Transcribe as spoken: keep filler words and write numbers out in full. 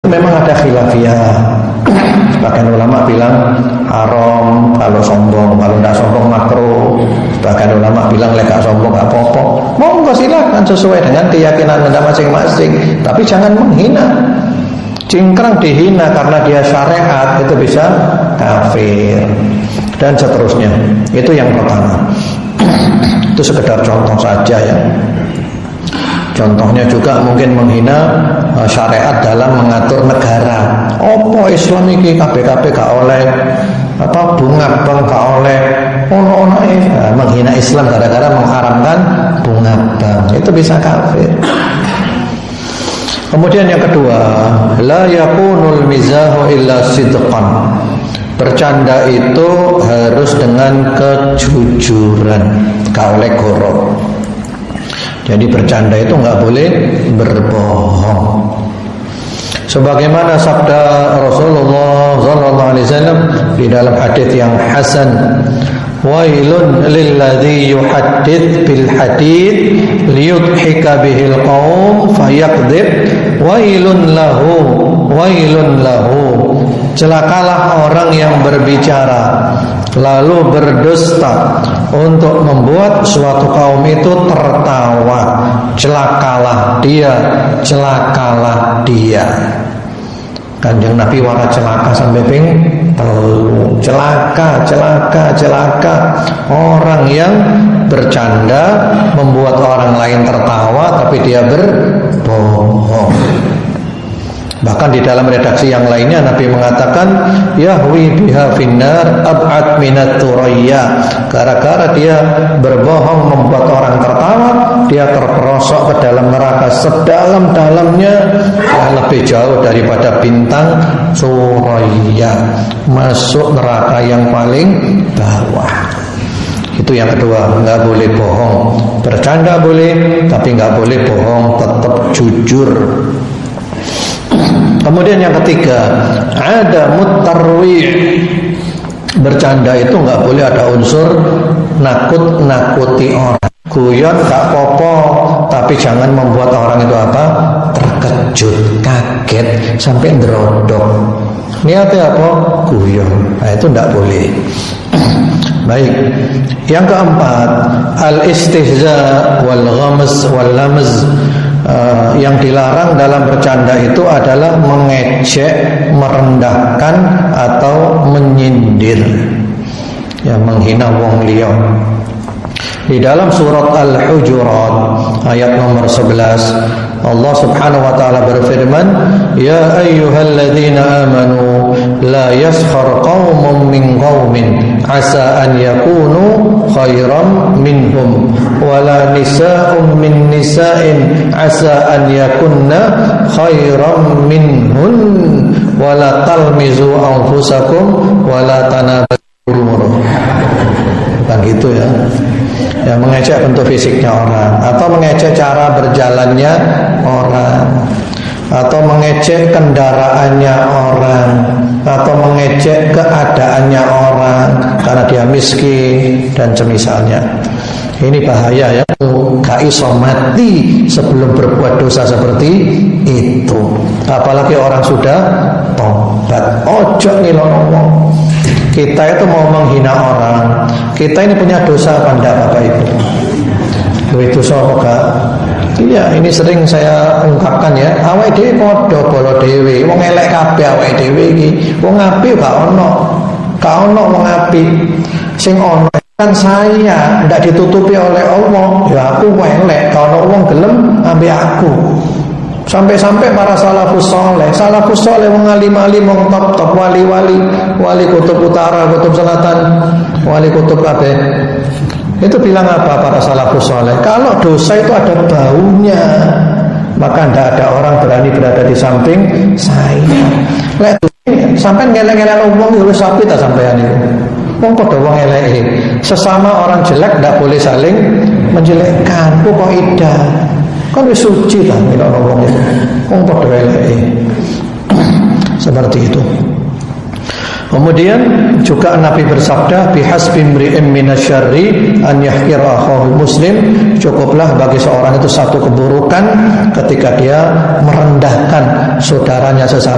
memang ada khilafiyah. Sebagian ulama bilang haram kalau sombong, kalau tidak sombong makruh. Sebagian ulama bilang lek gak sombong gak apa-apa. Monggo silakan sesuai dengan keyakinan Anda masing-masing, tapi jangan menghina. Cingkrang dihina karena dia syariat itu bisa kafir dan seterusnya. Itu yang pertama. Itu sekedar contoh saja ya. Contohnya juga mungkin menghina syariat dalam mengatur negara. Opo Islam iki kabeh-kabeh gak oleh apa bunga bang gak oleh ono-ono nah, menghina Islam gara-gara mengharamkan bunga bang. Itu bisa kafir. Kemudian yang kedua, la yakunul mizahu illa sidqan. Bercanda itu harus dengan kejujuran, gak oleh gorok. Jadi bercanda itu nggak boleh berbohong. Sebagaimana sabda Rasulullah Sallallahu Alaihi Wasallam di dalam hadis yang hasan, wailun lilladzi yuhaddits bil hadits liyudhika bihil qaum fayakdzib wailun lahu wailun lahu. Celakalah orang yang berbicara lalu berdusta untuk membuat suatu kaum itu tertawa. Celakalah dia, celakalah dia. Kanjeng Nabi wara celaka sampai ping telu. Celaka, celaka, celaka. Orang yang bercanda membuat orang lain tertawa tapi dia berbohong. Bahkan di dalam redaksi yang lainnya Nabi mengatakan yahwi biha finnar ab'ad minat turayya. Gara-gara dia berbohong membuat orang tertawa, dia terperosok ke dalam neraka sedalam-dalamnya, yang lebih jauh daripada bintang Suraya, masuk neraka yang paling bawah. Itu yang kedua, nggak boleh bohong. Bercanda boleh, tapi nggak boleh bohong, tetap jujur. Kemudian yang ketiga, ada mutarwi'. Bercanda itu nggak boleh ada unsur nakut-nakuti orang. Guyon gak popo, tapi jangan membuat orang itu apa? Terkejut, kaget, sampai ngerodok. Niatnya apa? Guyon. Nah itu nggak boleh. Baik. Yang keempat, al-istihza wal ghamz wal lamz. Uh, yang dilarang dalam bercanda itu adalah mengejek, merendahkan atau menyindir, ya, menghina wong liya. Di dalam surat Al-Hujurat ayat nomor sebelas, Allah Subhanahu wa taala berfirman, "Ya ayyuhalladzina amanu la yaskhar qaumun min qaumin asa an yakunu khairan minhum wala nisa'un min nisa'in asa an yakunna khairan minhun wala talmizu anfusakum wala tanabazu." Kan gitu ya. Ya, mengecek bentuk fisiknya orang, atau mengecek cara berjalannya orang, atau mengecek kendaraannya orang, atau mengecek keadaannya orang karena dia miskin dan semisalnya. Ini bahaya ya. Gak iso mati sebelum berbuat dosa seperti itu. Apalagi orang sudah tobat. Ojo ngilono wong. Kita itu mau menghina orang, kita ini punya dosa apa enggak Bapak Ibu? Duit dosa apa enggak? Iya, ini sering saya ungkapkan ya. Awake dhewe padha bolo dhewe, wong elek kabeh awake dhewe iki. Wong apik gak ono. Gak ono wong apik. Sing ono kan saya, ndak ditutupi oleh Allah. Ya aku elek, gak ono wong gelem ambek aku. Sampai-sampai para salafus soleh, salafus soleh wong alim-alim, wong top-top, wali-wali, wali kutub utara, kutub selatan, wali kutub kabeh. Itu bilang apa para salafus soleh? Kalau dosa itu ada baunya, maka tidak ada orang berani berada di samping saya. Lek sampai ngeleng-ngeleng wong yo sapi tak sampean itu. Wong padha wong elek. Sesama orang jelek tidak boleh saling menjelekkan. Pokok idah. Kan wis suci lah nek wong itu. Wong padha eleke. Seperti itu. Kemudian juga Nabi bersabda, bihasbi imri'in minasyarri an yahqira akhahu muslim. Cukuplah bagi seorang itu satu keburukan ketika dia merendahkan saudaranya sesama